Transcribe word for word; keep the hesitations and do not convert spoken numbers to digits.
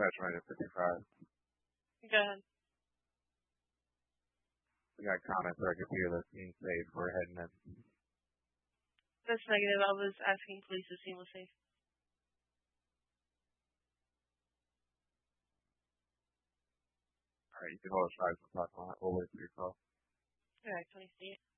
dispatch minus fifty-five. Go ahead. We got comments so I can hear the scene safe. We're heading in. That's negative. I was asking police if scene was safe. Alright, you can hold a five and talk on it. We'll wait for your call. Alright, twenty feet.